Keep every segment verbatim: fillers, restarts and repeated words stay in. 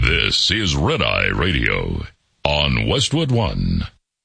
This is Red Eye Radio on Westwood One.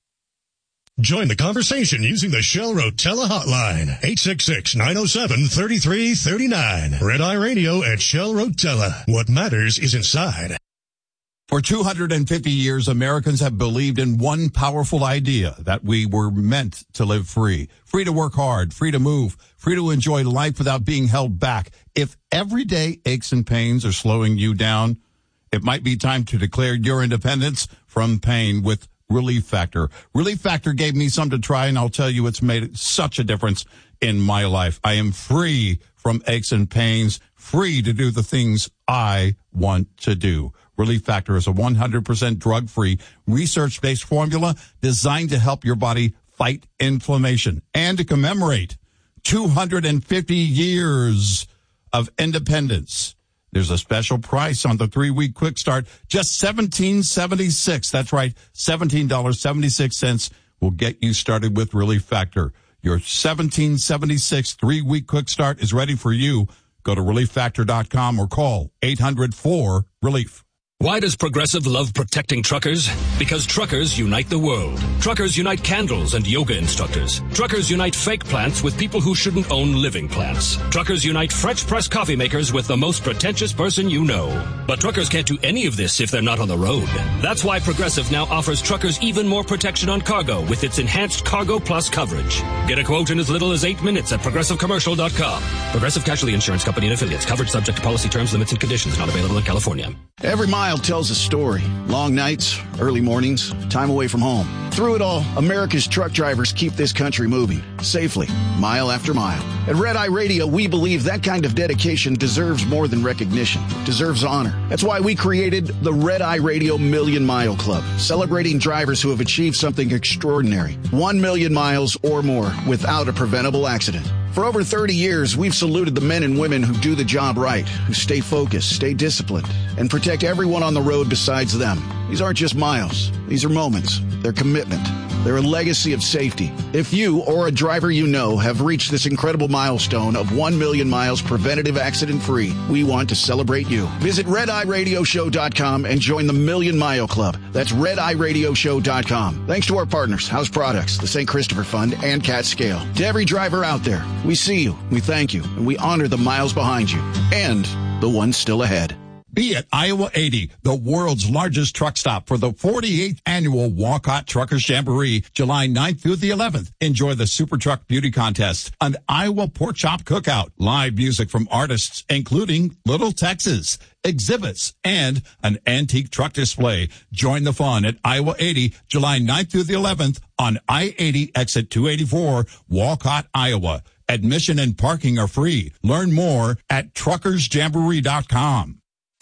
Join the conversation using the Shell Rotella hotline, eight six six, nine oh seven, three three three nine. Red Eye Radio at Shell Rotella. What matters is inside. For two hundred fifty years, Americans have believed in one powerful idea, that we were meant to live free. Free to work hard, free to move, free to enjoy life without being held back. If everyday aches and pains are slowing you down, it might be time to declare your independence from pain with Relief Factor. Relief Factor gave me some to try, and I'll tell you it's made such a difference in my life. I am free from aches and pains, free to do the things I want to do. Relief Factor is a one hundred percent drug-free, research-based formula designed to help your body fight inflammation and to commemorate two hundred fifty years of independence. There's a special price on the three-week quick start, just seventeen seventy-six. That's right, seventeen seventy-six will get you started with Relief Factor. Your seventeen seventy-six three-week quick start is ready for you. Go to relief factor dot com or call eight hundred four relief. Why does Progressive love protecting truckers? Because truckers unite the world. Truckers unite candles and yoga instructors. Truckers unite fake plants with people who shouldn't own living plants. Truckers unite French press coffee makers with the most pretentious person you know. But truckers can't do any of this if they're not on the road. That's why Progressive now offers truckers even more protection on cargo with its enhanced Cargo Plus coverage. Get a quote in as little as eight minutes at progressive commercial dot com. Progressive Casualty Insurance Company and Affiliates. Coverage subject to policy terms, limits, and conditions. Not available in California. Every mile tells a story. Long nights, early mornings, time away from home. Through it all, America's truck drivers keep this country moving, safely, mile after mile. At Red Eye Radio, we believe that kind of dedication deserves more than recognition. It deserves honor. That's why we created the Red Eye Radio Million Mile Club, celebrating drivers who have achieved something extraordinary. One million miles or more without a preventable accident. For over thirty years, we've saluted the men and women who do the job right, who stay focused, stay disciplined, and protect everyone on the road besides them. These aren't just miles. These are moments. They're commitment. They're a legacy of safety. If you or a driver you know have reached this incredible milestone of one million miles preventative accident-free, we want to celebrate you. Visit red eye radio show dot com and join the Million Mile Club. That's red eye radio show dot com. Thanks to our partners, House Products, the Saint Christopher Fund, and Cat Scale. To every driver out there, we see you, we thank you, and we honor the miles behind you and the ones still ahead. Be at Iowa eighty, the world's largest truck stop for the forty-eighth annual Walcott Truckers Jamboree, July ninth through the eleventh. Enjoy the Super Truck Beauty Contest, an Iowa Pork Chop Cookout, live music from artists including Little Texas, exhibits, and an antique truck display. Join the fun at Iowa eighty, July ninth through the eleventh on I eighty exit two eighty-four, Walcott, Iowa. Admission and parking are free. Learn more at truckers jamboree dot com.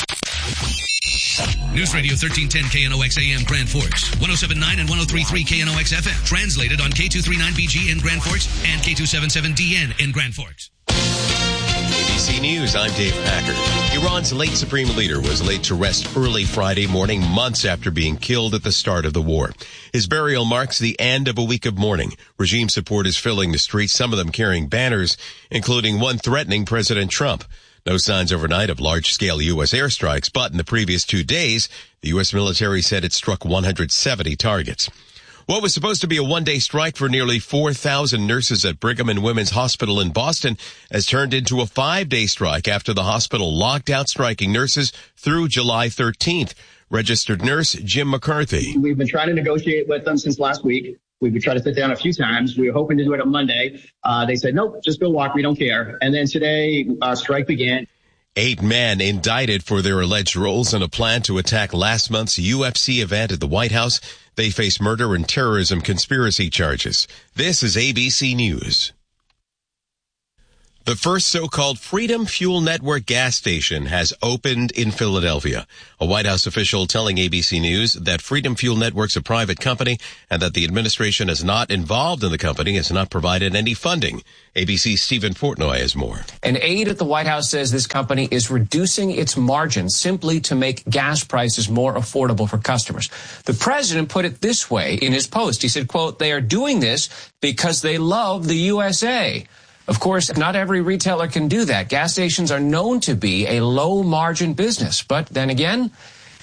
News Radio thirteen ten K N O X A M Grand Forks, one oh seven point nine and one oh three point three K N O X F M. Translated on K two thirty-nine B G in Grand Forks and K two seventy-seven D N in Grand Forks. A B C News, I'm Dave Packard. Iran's late supreme leader was laid to rest early Friday morning, months after being killed at the start of the war. His burial marks the end of a week of mourning. Regime support is filling the streets, some of them carrying banners, including one threatening President Trump. No signs overnight of large-scale U S airstrikes, but in the previous two days, the U S military said it struck one hundred seventy targets. What was supposed to be a one-day strike for nearly four thousand nurses at Brigham and Women's Hospital in Boston has turned into a five-day strike after the hospital locked out striking nurses through July thirteenth. Registered nurse Jim McCarthy. We've been trying to negotiate with them since last week. We've been trying to sit down a few times. We were hoping to do it on Monday. Uh, they said, nope, just go walk. We don't care. And then today, our strike began. Eight men indicted for their alleged roles in a plan to attack last month's U F C event at the White House. They face murder and terrorism conspiracy charges. This is A B C News. The first so-called Freedom Fuel Network gas station has opened in Philadelphia. A White House official telling A B C News that Freedom Fuel Network's a private company and that the administration is not involved in the company, has not provided any funding. A B C's Stephen Portnoy has more. An aide at the White House says this company is reducing its margins simply to make gas prices more affordable for customers. The president put it this way in his post. He said, quote, they are doing this because they love the U S A. Of course, not every retailer can do that. Gas stations are known to be a low-margin business. But then again,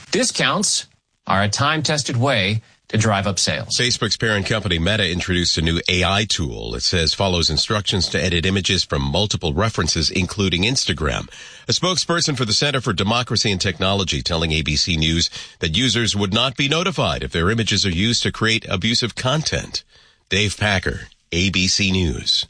Discounts are a time-tested way to drive up sales. Facebook's parent company Meta introduced a new A I tool. It says follows instructions to edit images from multiple references, including Instagram. A spokesperson for the Center for Democracy and Technology telling A B C News that users would not be notified if their images are used to create abusive content. Dave Packer, A B C News.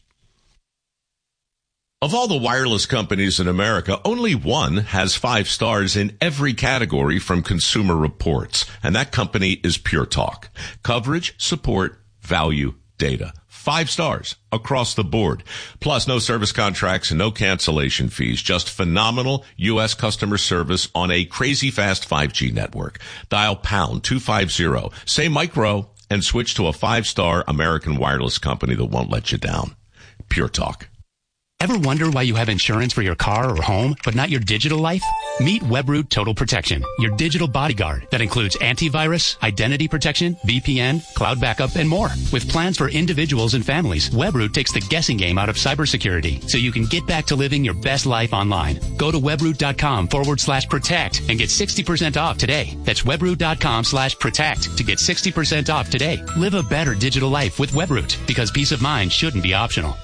Of all the wireless companies in America, only one has five stars in every category from Consumer Reports, and that company is Pure Talk. Coverage, support, value, data. Five stars across the board. Plus, no service contracts and no cancellation fees. Just phenomenal U S customer service on a crazy fast five G network. Dial pound two fifty, say micro, and switch to a five-star American wireless company that won't let you down. Pure Talk. Ever wonder why you have insurance for your car or home, but not your digital life? Meet Webroot Total Protection, your digital bodyguard that includes antivirus, identity protection, V P N, cloud backup, and more. With plans for individuals and families, Webroot takes the guessing game out of cybersecurity so you can get back to living your best life online. Go to webroot.com forward slash protect and get sixty percent off today. That's webroot.com slash protect to get sixty percent off today. Live a better digital life with Webroot, because peace of mind shouldn't be optional.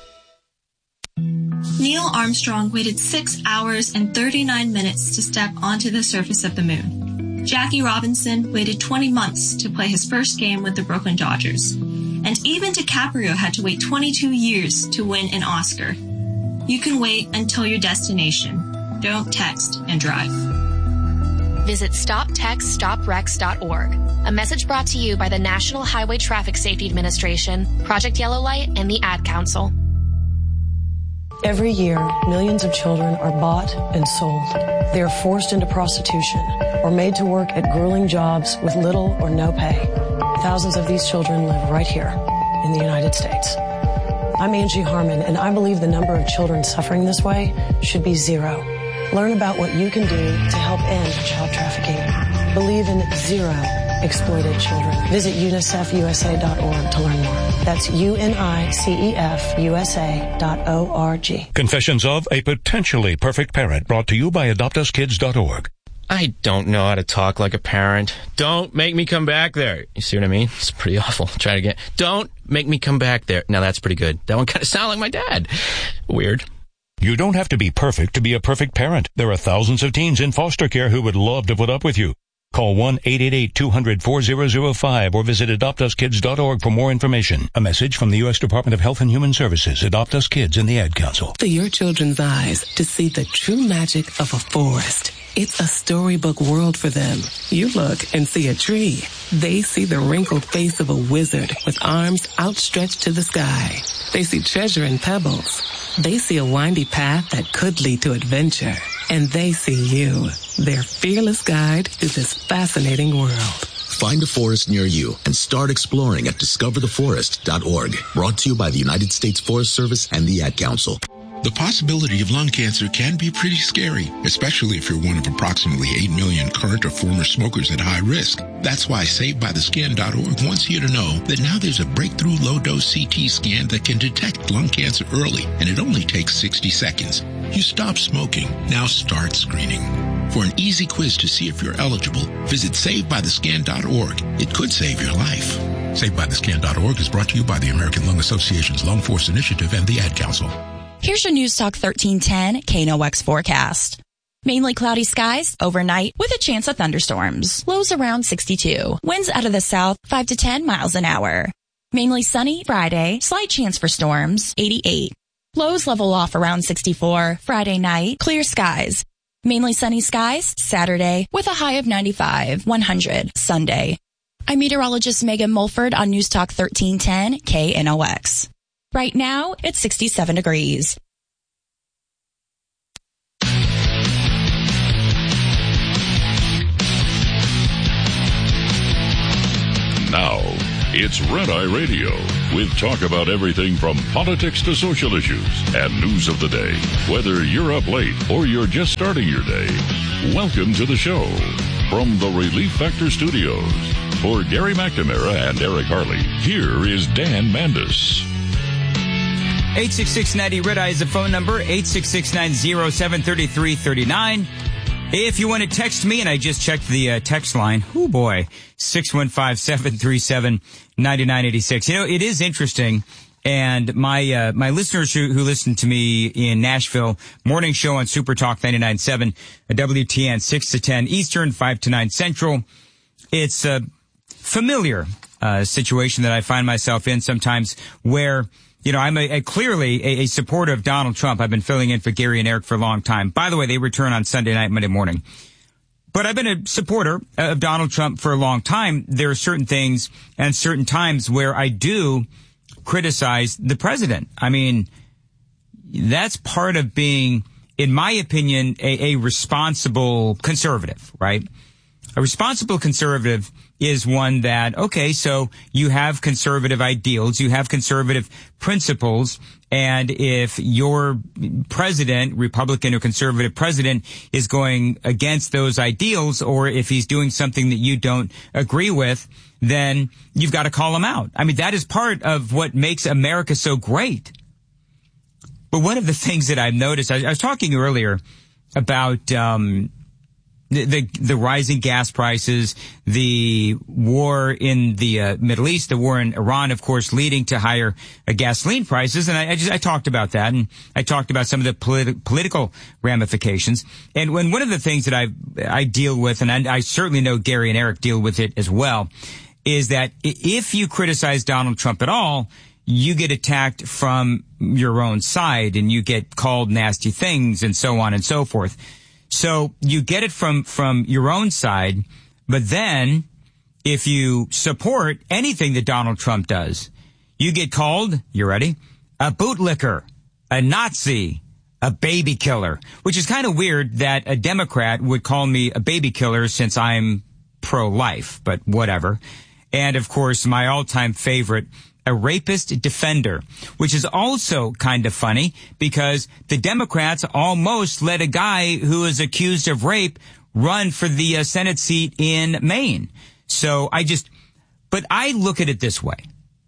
Neil Armstrong waited six hours and thirty-nine minutes to step onto the surface of the moon. Jackie Robinson waited twenty months to play his first game with the Brooklyn Dodgers. And even DiCaprio had to wait twenty-two years to win an Oscar. You can wait until your destination. Don't text and drive. Visit stop text stop wrecks dot org. A message brought to you by the National Highway Traffic Safety Administration, Project Yellow Light, and the Ad Council. Every year, millions of children are bought and sold. They are forced into prostitution or made to work at grueling jobs with little or no pay. Thousands of these children live right here in the United States. I'm Angie Harmon, and I believe the number of children suffering this way should be zero. Learn about what you can do to help end child trafficking. Believe in zero exploited children. Visit unicef u s a dot org to learn more. That's U N I C E F U S A dot O R G. Confessions of a Potentially Perfect Parent, brought to you by adopt us kids dot org. I don't know how to talk like a parent. Don't make me come back there. You see what I mean? It's pretty awful. Try it again. Don't make me come back there. Now that's pretty good. That one kind of sounded like my dad. Weird. You don't have to be perfect to be a perfect parent. There are thousands of teens in foster care who would love to put up with you. Call one eight eight eight two hundred four thousand five or visit adopt us kids dot org for more information. A message from the U S Department of Health and Human Services, Adopt Us Kids, and the Ad Council. For your children's eyes to see the true magic of a forest. It's a storybook world for them. You look and see a tree. They see the wrinkled face of a wizard with arms outstretched to the sky. They see treasure in pebbles. They see a windy path that could lead to adventure. And they see you, their fearless guide through this fascinating world. Find a forest near you and start exploring at discover the forest dot org. Brought to you by the United States Forest Service and the Ad Council. The possibility of lung cancer can be pretty scary, especially if you're one of approximately eight million current or former smokers at high risk. That's why saved by the skin dot org wants you to know that now there's a breakthrough low-dose C T scan that can detect lung cancer early, and it only takes sixty seconds. You stop smoking. Now start screening. For an easy quiz to see if you're eligible, visit saved by the scan dot org. It could save your life. saved by the scan dot org is brought to you by the American Lung Association's Lung Force Initiative and the Ad Council. Here's your News Talk thirteen ten K N O X forecast. Mainly cloudy skies overnight with a chance of thunderstorms. Lows around sixty-two. Winds out of the south five to ten miles an hour. Mainly sunny Friday. Slight chance for storms eighty-eight. Lows level off around sixty-four. Friday night. Clear skies. Mainly sunny skies Saturday with a high of ninety-five. one hundred Sunday. I'm meteorologist Megan Mulford on News Talk thirteen ten K N O X. Right now, it's sixty-seven degrees. Now, it's Red Eye Radio, with talk about everything from politics to social issues and news of the day. Whether you're up late or you're just starting your day, welcome to the show. From the Relief Factor Studios, for Gary McNamara and Eric Harley, here is Dan Mandis. eight six six ninety Red Eye is the phone number, eight six six nine zero seven three three three nine. If you want to text me, and I just checked the uh, text line, oh boy, six one five, seven three seven, nine nine eight six. You know, it is interesting. And my uh, my listeners who, who listen to me in Nashville, morning show on Super Talk ninety-nine point seven, W T N, six to ten Eastern, five to nine Central. It's a familiar uh, situation that I find myself in sometimes where, you know, I'm a, a clearly a, a supporter of Donald Trump. I've been filling in for Gary and Eric for a long time. By the way, they return on Sunday night, Monday morning. But I've been a supporter of Donald Trump for a long time. There are certain things and certain times where I do criticize the president. I mean, that's part of being, in my opinion, a, a responsible conservative, right? A responsible conservative is one that, okay, so you have conservative ideals, you have conservative principles, and if your president, Republican or conservative president, is going against those ideals, or if he's doing something that you don't agree with, then you've got to call him out. I mean, that is part of what makes America so great. But one of the things that I've noticed, I, I was talking earlier about um The, the the rising gas prices, the war in the uh, Middle East, the war in Iran, of course, leading to higher uh, gasoline prices. And I, I just I talked about that, and I talked about some of the politi- political ramifications. And when one of the things that I I deal with, and I, I certainly know Gary and Eric deal with it as well, is that if you criticize Donald Trump at all, you get attacked from your own side, and you get called nasty things, and so on and so forth. So you get it from, from your own side, but then if you support anything that Donald Trump does, you get called, you ready, a bootlicker, a Nazi, a baby killer, which is kind of weird that a Democrat would call me a baby killer since I'm pro-life, but whatever. And of course, my all-time favorite, a rapist defender, which is also kind of funny because the Democrats almost let a guy who is accused of rape run for the uh, Senate seat in Maine. So I just, but I look at it this way.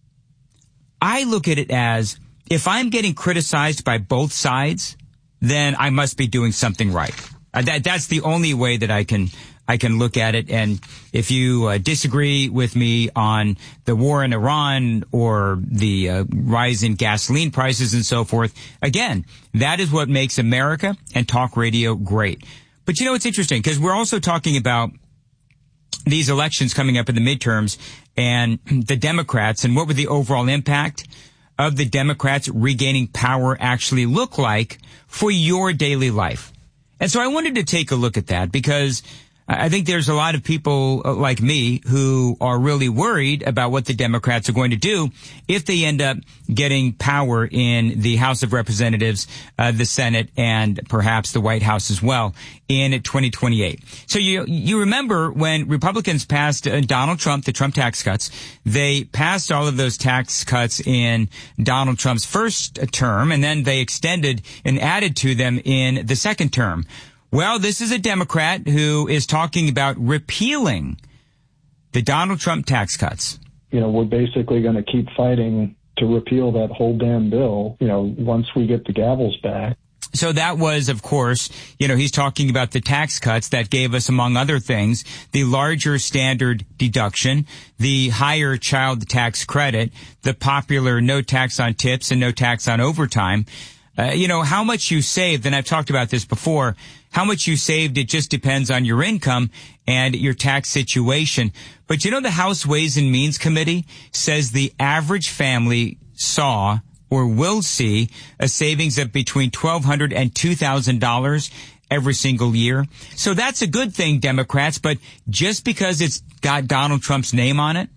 I look at it as if I'm getting criticized by both sides, then I must be doing something right. Uh, that, that's the only way that I can I can look at it. And if you uh, disagree with me on the war in Iran or the uh, rise in gasoline prices and so forth, again, that is what makes America and talk radio great. But you know, it's interesting because we're also talking about these elections coming up in the midterms and the Democrats and what would the overall impact of the Democrats regaining power actually look like for your daily life. And so I wanted to take a look at that because I think there's a lot of people like me who are really worried about what the Democrats are going to do if they end up getting power in the House of Representatives, uh, the Senate, and perhaps the White House as well in twenty twenty-eight. So you you remember when Republicans passed uh, Donald Trump, the Trump tax cuts, they passed all of those tax cuts in Donald Trump's first term, and then they extended and added to them in the second term. Well, this is a Democrat who is talking about repealing the Donald Trump tax cuts. You know, we're basically going to keep fighting to repeal that whole damn bill, you know, once we get the gavels back. So that was, of course, you know, he's talking about the tax cuts that gave us, among other things, the larger standard deduction, the higher child tax credit, the popular no tax on tips and no tax on overtime. Uh, you know, how much you saved, and I've talked about this before, how much you saved, it just depends on your income and your tax situation. But you know, the House Ways and Means Committee says the average family saw or will see a savings of between twelve hundred dollars and two thousand dollars every single year. So that's a good thing, Democrats, but just because it's got Donald Trump's name on it,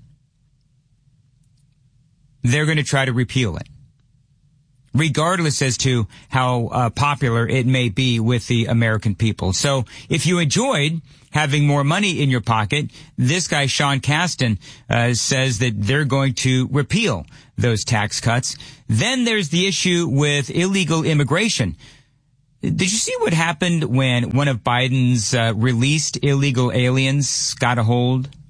they're going to try to repeal it, regardless as to how uh, popular it may be with the American people. So if you enjoyed having more money in your pocket, this guy, Sean Casten, uh, says that they're going to repeal those tax cuts. Then there's the issue with illegal immigration. Did you see what happened when one of Biden's uh, released illegal aliens got a hold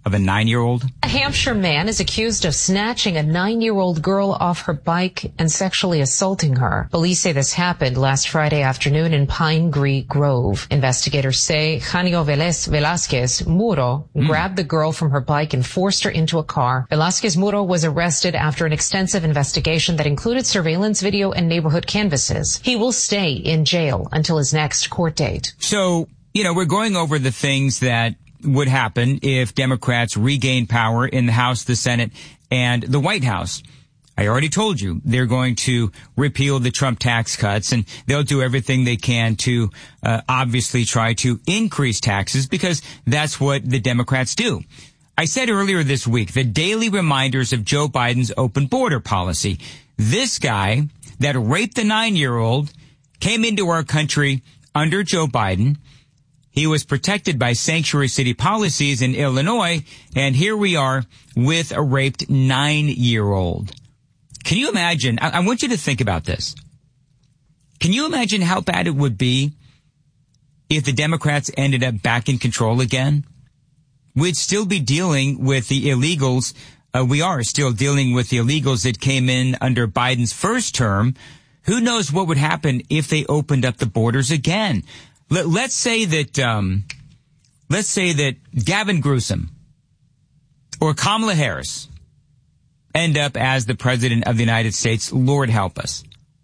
of a nine-year-old? A Hampshire man is accused of snatching a nine-year-old girl off her bike and sexually assaulting her. Police say this happened last Friday afternoon in Pine Green Grove. Investigators say Janio Velasquez Muro mm. grabbed the girl from her bike and forced her into a car. Velasquez Muro was arrested after an extensive investigation that included surveillance video and neighborhood canvases. He will stay in jail until his next court date. So, you know, we're going over the things that would happen if Democrats regain power in the House, the Senate, and the White House. I already told you they're going to repeal the Trump tax cuts, and they'll do everything they can to uh, obviously try to increase taxes, because that's what the Democrats do. I said earlier this week, the daily reminders of Joe Biden's open border policy. This guy that raped the nine-year-old came into our country under Joe Biden. He was protected by sanctuary city policies in Illinois, and here we are with a raped nine-year-old. Can you imagine? I, I want you to think about this. Can you imagine how bad it would be if the Democrats ended up back in control again? We'd still be dealing with the illegals. Uh, we are still dealing with the illegals that came in under Biden's first term. Who knows what would happen if they opened up the borders again? Let, let's say that, um, let's say that Gavin Newsom or Kamala Harris end up as the president of the United States. Lord help us.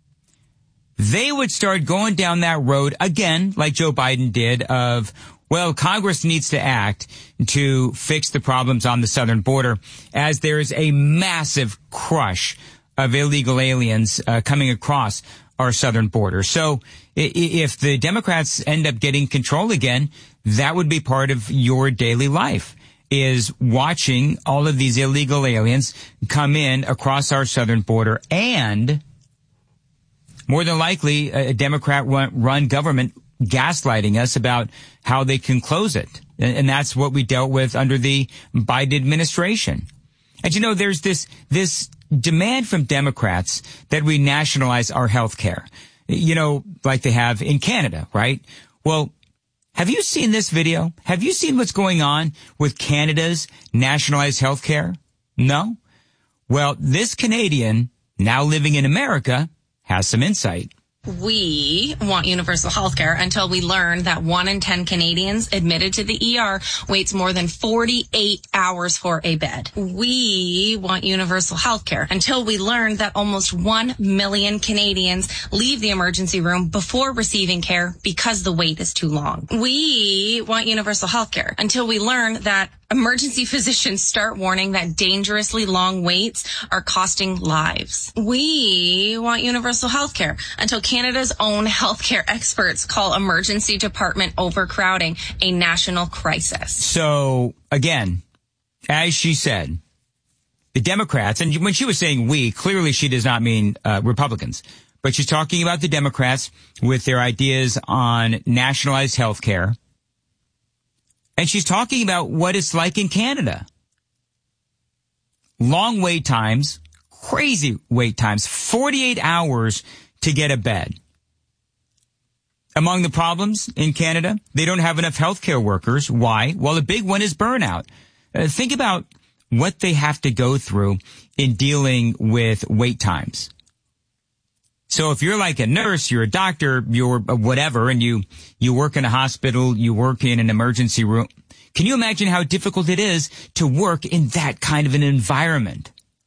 They would start going down that road again, like Joe Biden did, of, well, Congress needs to act to fix the problems on the southern border, as there is a massive crush of illegal aliens uh, coming across our southern border. So if the Democrats end up getting control again, that would be part of your daily life, is watching all of these illegal aliens come in across our southern border, and more than likely a Democrat run government gaslighting us about how they can close it. And that's what we dealt with under the Biden administration. And you know, there's this, this demand from Democrats that we nationalize our health care, you know, like they have in Canada, right? Well, have you seen this video? Have you seen what's going on with Canada's nationalized health care? No? Well, this Canadian, now living in America, has some insight. We want universal health care until we learn that one in ten Canadians admitted to the E R waits more than forty-eight hours for a bed. We want universal health care until we learn that almost one million Canadians leave the emergency room before receiving care because the wait is too long. We want universal health care until we learn that emergency physicians start warning that dangerously long waits are costing lives. We want universal health care until Canada's own healthcare experts call emergency department overcrowding a national crisis. So, again, as she said, the Democrats, and when she was saying we, clearly she does not mean uh, Republicans, but she's talking about the Democrats with their ideas on nationalized health care. And she's talking about what it's like in Canada. Long wait times, crazy wait times, forty-eight hours to get a bed. Among the problems in Canada, they don't have enough healthcare workers. Why? Well, a big one is burnout. Uh, think about what they have to go through in dealing with wait times. So if you're like a nurse, you're a doctor, you're whatever, and you, you work in a hospital, you work in an emergency room, can you imagine how difficult it is to work in that kind of an environment?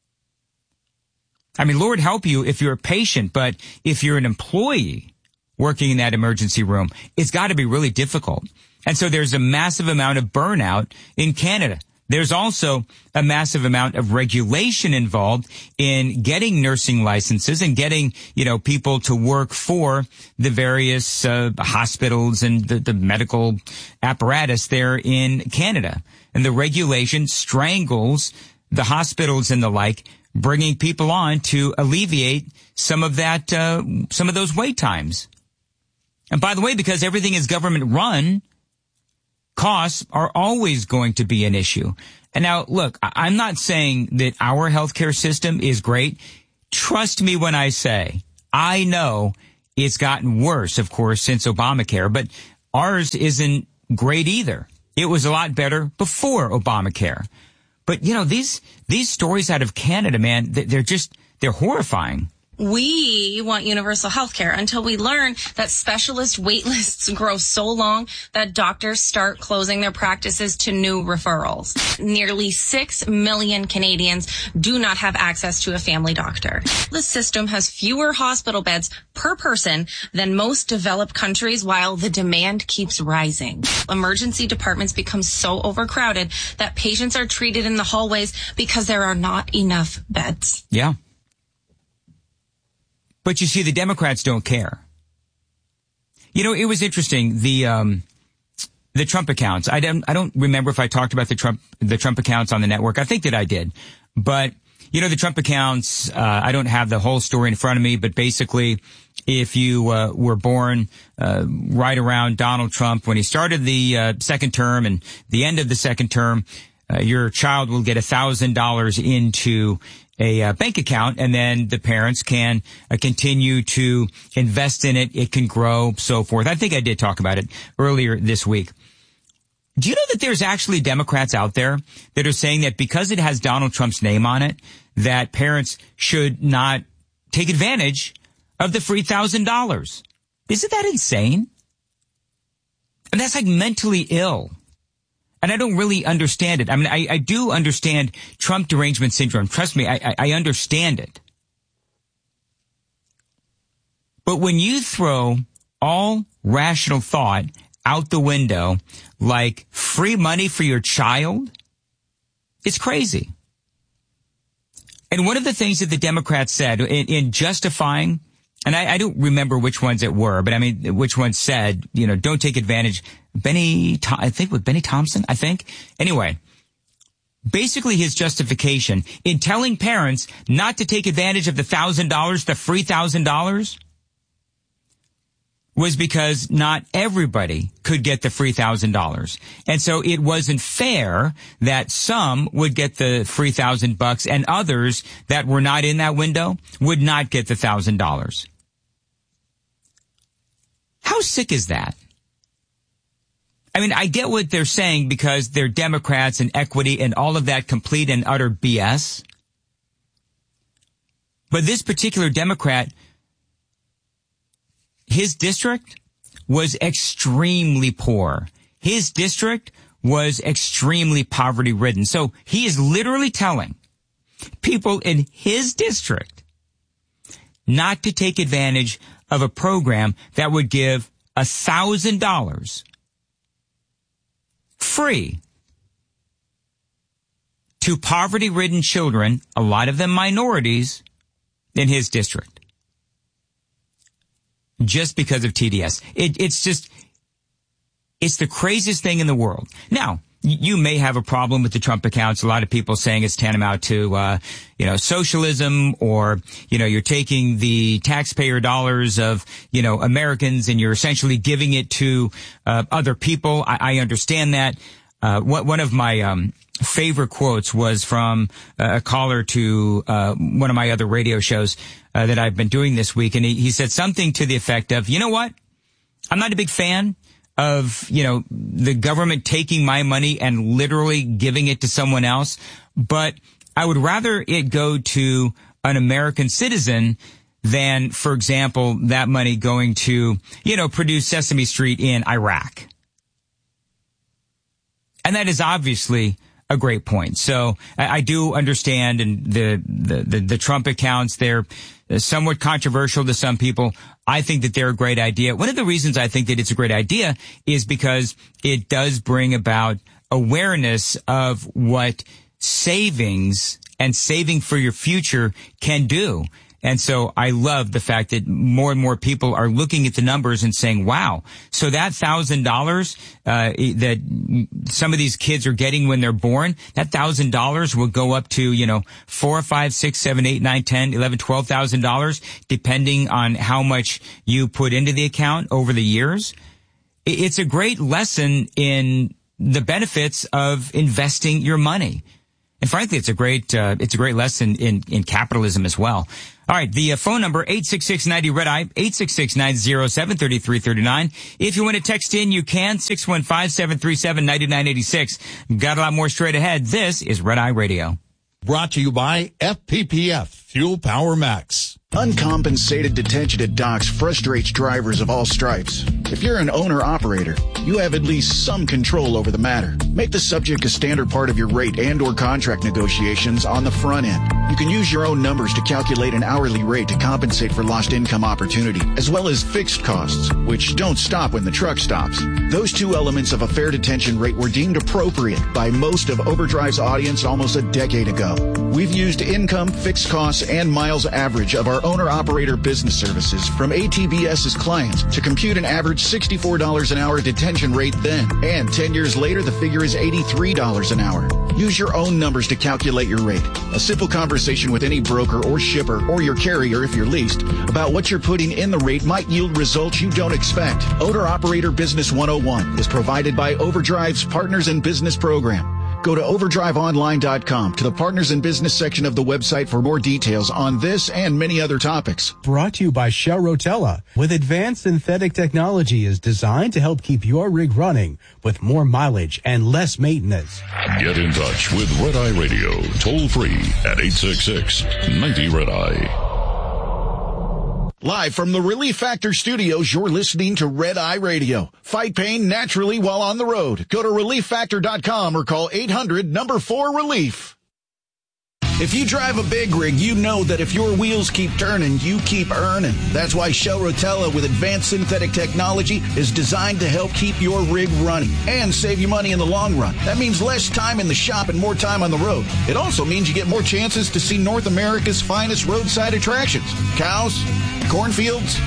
I mean, Lord help you if you're a patient, but if you're an employee working in that emergency room, it's got to be really difficult. And so there's a massive amount of burnout in Canada. There's also a massive amount of regulation involved in getting nursing licenses and getting, you know, people to work for the various uh, hospitals and the, the medical apparatus there in Canada. And the regulation strangles the hospitals and the like, bringing people on to alleviate some of that, uh, some of those wait times. And by the way, because everything is government run, costs are always going to be an issue. And now, look, I'm not saying that our healthcare system is great. Trust me when I say, I know it's gotten worse, of course, since Obamacare, but ours isn't great either. It was a lot better before Obamacare. But, you know, these these stories out of Canada, man, they're just, they're horrifying. We want universal health care until we learn that specialist wait lists grow so long that doctors start closing their practices to new referrals. Nearly six million Canadians do not have access to a family doctor. The system has fewer hospital beds per person than most developed countries, while the demand keeps rising. Emergency departments become so overcrowded that patients are treated in the hallways because there are not enough beds. Yeah. But you see, the Democrats don't care. You know, it was interesting. The um, the Trump accounts. I don't. I don't remember if I talked about the Trump the Trump accounts on the network. I think that I did. But you know, the Trump accounts. Uh, I don't have the whole story in front of me. But basically, if you uh, were born uh, right around Donald Trump when he started the uh, second term and the end of the second term, uh, your child will get a thousand dollars into a uh, bank account, and then the parents can uh, continue to invest in it. It can grow, so forth. I think I did talk about it earlier this week. Do you know that there's actually Democrats out there that are saying that because it has Donald Trump's name on it, that parents should not take advantage of the free thousand dollars? Isn't that insane? And that's like mentally ill. And I don't really understand it. I mean, I, I do understand Trump derangement syndrome. Trust me, I, I, I understand it. But when you throw all rational thought out the window, like free money for your child, it's crazy. And one of the things that the Democrats said in, in justifying, and I, I don't remember which ones it were, but I mean, which ones said, you know, don't take advantage. Benny, I think with Benny Thompson, I think. Anyway, basically his justification in telling parents not to take advantage of the thousand dollars, the free thousand dollars, was because not everybody could get the free thousand dollars. And so it wasn't fair that some would get the free thousand bucks and others that were not in that window would not get the thousand dollars. How sick is that? I mean, I get what they're saying because they're Democrats and equity and all of that complete and utter B S. But this particular Democrat, his district was extremely poor. His district was extremely poverty ridden. So he is literally telling people in his district not to take advantage of a program that would give a thousand dollars free to poverty-ridden children, a lot of them minorities, in his district. Just because of T D S. It, it's just, it's the craziest thing in the world. Now, you may have a problem with the Trump accounts. A lot of people saying it's tantamount to, uh, you know, socialism, or, you know, you're taking the taxpayer dollars of, you know, Americans and you're essentially giving it to, uh, other people. I, I understand that. Uh, one of my, um, favorite quotes was from a caller to, uh, one of my other radio shows, uh, that I've been doing this week. And he, he said something to the effect of, you know what? I'm not a big fan of, you know, the government taking my money and literally giving it to someone else. But I would rather it go to an American citizen than, for example, that money going to, you know, produce Sesame Street in Iraq. And that is obviously a great point. So I, I do understand, and the, the, the, the Trump accounts, they're somewhat controversial to some people. I think that they're a great idea. One of the reasons I think that it's a great idea is because it does bring about awareness of what savings and saving for your future can do. And so I love the fact that more and more people are looking at the numbers and saying, wow, so that thousand dollars, uh, that some of these kids are getting when they're born, that thousand dollars will go up to, you know, four, five, six, seven, eight, nine, ten, eleven, twelve thousand dollars, depending on how much you put into the account over the years. It's a great lesson in the benefits of investing your money. And frankly, it's a great, uh, it's a great lesson in, in capitalism as well. All right. The uh, phone number, eight six six ninety red eye, eight six six nine zero seven three three three nine. If you want to text in, you can, six one five, seven three seven, nine nine eight six. Got a lot more straight ahead. This is Red Eye Radio. Brought to you by F P P F, Fuel Power Max. Uncompensated detention at docks frustrates drivers of all stripes. If you're an owner-operator, you have at least some control over the matter. Make the subject a standard part of your rate and or contract negotiations on the front end. You can use your own numbers to calculate an hourly rate to compensate for lost income opportunity, as well as fixed costs, which don't stop when the truck stops. Those two elements of a fair detention rate were deemed appropriate by most of Overdrive's audience almost a decade ago. We've used income, fixed costs, and miles average of our owner-operator business services from ATVS's clients to compute an average sixty-four dollars an hour detention rate then. And ten years later, the figure is eighty-three dollars an hour. Use your own numbers to calculate your rate. A simple conversation with any broker or shipper or your carrier if you're leased about what you're putting in the rate might yield results you don't expect. Owner-Operator Business one oh one is provided by Overdrive's Partners in Business program. Go to overdrive online dot com to the Partners in Business section of the website for more details on this and many other topics. Brought to you by Shell Rotella. With advanced synthetic technology is designed to help keep your rig running with more mileage and less maintenance. Get in touch with Red Eye Radio, toll free at eight six six, ninety red eye. Live from the Relief Factor studios, you're listening to Red Eye Radio. Fight pain naturally while on the road. Go to relief factor dot com or call eight hundred number four relief. If you drive a big rig, you know that if your wheels keep turning, you keep earning. That's why Shell Rotella with advanced synthetic technology is designed to help keep your rig running and save you money in the long run. That means less time in the shop and more time on the road. It also means you get more chances to see North America's finest roadside attractions. Cows, cornfields,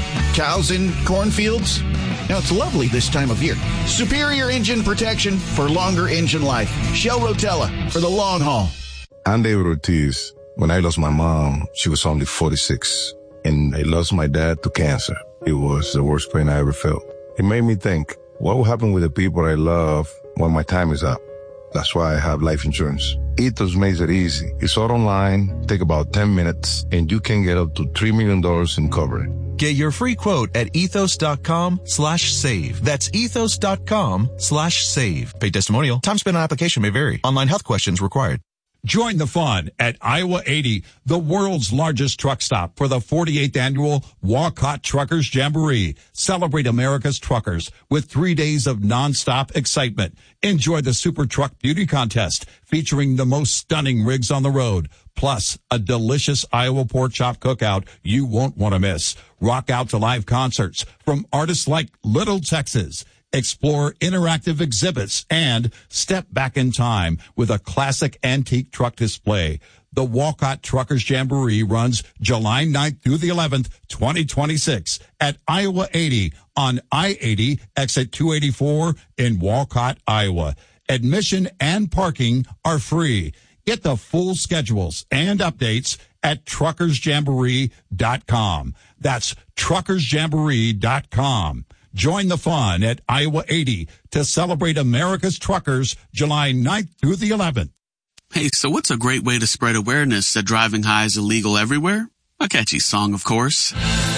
cows in cornfields. Now, it's lovely this time of year. Superior engine protection for longer engine life. Shell Rotella for the long haul. I'm David Ortiz. When I lost my mom, she was only forty-six. And I lost my dad to cancer. It was the worst pain I ever felt. It made me think, what will happen with the people I love when my time is up? That's why I have life insurance. Ethos makes it easy. It's all online, take about ten minutes, and you can get up to three million dollars in coverage. Get your free quote at ethos.com slash save. That's ethos.com slash save. Paid testimonial. Time spent on application may vary. Online health questions required. Join the fun at Iowa eighty, the world's largest truck stop for the forty-eighth annual Walcott Truckers Jamboree. Celebrate America's truckers with three days of nonstop excitement. Enjoy the Super Truck Beauty Contest featuring the most stunning rigs on the road, plus a delicious Iowa pork chop cookout you won't want to miss. Rock out to live concerts from artists like Little Texas. Explore interactive exhibits and step back in time with a classic antique truck display. The Walcott Truckers Jamboree runs July ninth through the eleventh, twenty twenty-six at Iowa eighty on I eighty, exit two eighty-four in Walcott, Iowa. Admission and parking are free. Get the full schedules and updates at truckers jamboree dot com. That's truckers jamboree dot com. Join the fun at Iowa eighty to celebrate America's truckers July ninth through the eleventh. Hey, so what's a great way to spread awareness that driving high is illegal everywhere? A catchy song, of course.